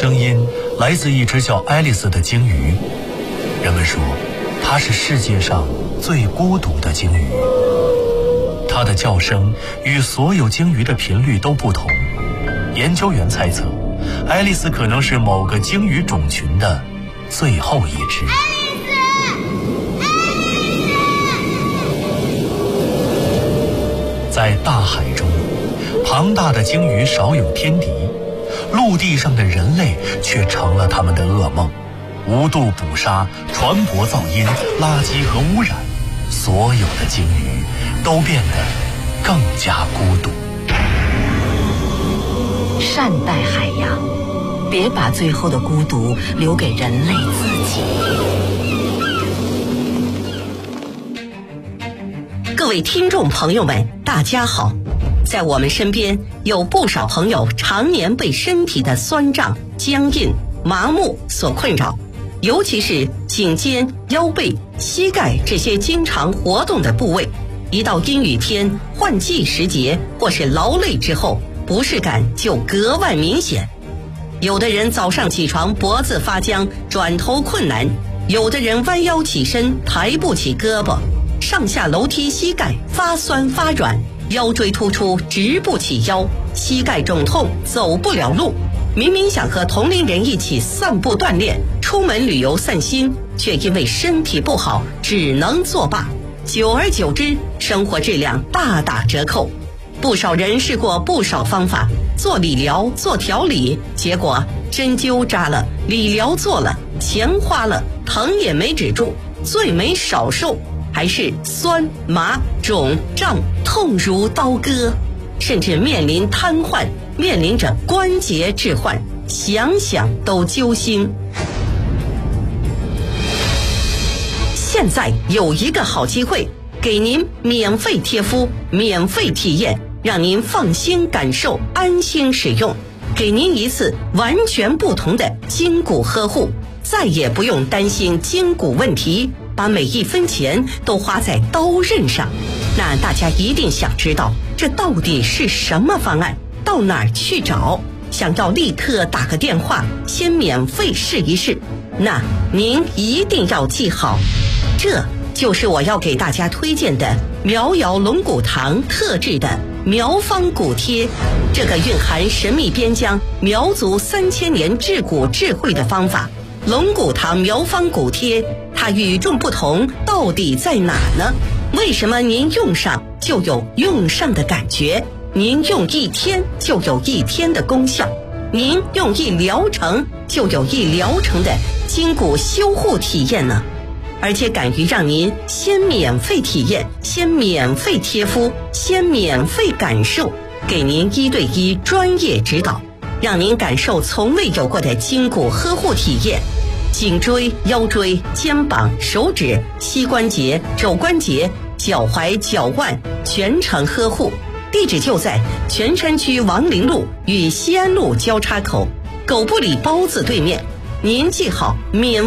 声音来自一只叫爱丽丝的鲸鱼。人们说，它是世界上最孤独的鲸鱼。它的叫声与所有鲸鱼的频率都不同。研究员猜测，爱丽丝可能是某个鲸鱼种群的最后一只。在大海中，庞大的鲸鱼少有天敌，陆地上的人类却成了他们的噩梦。无度捕杀、船舶噪音、垃圾和污染，所有的鲸鱼都变得更加孤独。 善待海洋，别把最后的孤独留给人类自己。各位听众朋友们，大家好。在我们身边有不少朋友常年被身体的酸胀、僵硬、麻木所困扰，尤其是颈肩、腰背、膝盖这些经常活动的部位，一到阴雨天、换季时节或是劳累之后，不适感就格外明显。有的人早上起床脖子发僵，转头困难；有的人弯腰起身抬不起胳膊，上下楼梯膝盖发酸发软，腰椎突出直不起腰，膝盖肿痛走不了路。明明想和同龄人一起散步锻炼，出门旅游散心，却因为身体不好只能作罢。久而久之，生活质量大打折扣。不少人试过不少方法，做理疗、做调理，结果针灸扎了，理疗做了，钱花了，疼也没止住，最没少受，还是酸麻肿胀痛如刀割，甚至面临瘫痪，面临着关节置换，想想都揪心。现在有一个好机会，给您免费贴敷，免费体验，让您放心感受，安心使用，给您一次完全不同的筋骨呵护，再也不用担心筋骨问题，把每一分钱都花在刀刃上。那大家一定想知道，这到底是什么方案？到哪儿去找？想要立刻打个电话，先免费试一试。那您一定要记好，这就是我要给大家推荐的苗瑶龙骨堂特制的苗方骨贴。这个蕴含神秘边疆苗族3000年治骨智慧的方法，龙骨堂苗方骨贴，它与众不同到底在哪呢？为什么您用上就有用上的感觉？您用1天就有1天的功效，您用1疗程就有1疗程的筋骨修护体验呢？而且敢于让您先免费体验，先免费贴敷，先免费感受，给您1对1专业指导，让您感受从未有过的筋骨呵护体验。颈椎、腰椎、肩膀、手指、膝关节、肘关节、脚踝、脚腕全程呵护。地址就在泉山区王陵路与西安路交叉口，狗不理包子对面。您记好，免